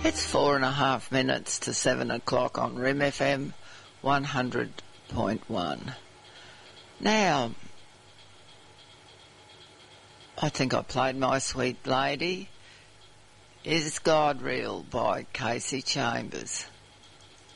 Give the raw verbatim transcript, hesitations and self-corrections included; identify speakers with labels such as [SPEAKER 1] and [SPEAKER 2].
[SPEAKER 1] It's four and a half minutes to seven o'clock on R I M F M one hundred point one. Now, I think I played My Sweet Lady. Is God Real by Casey Chambers.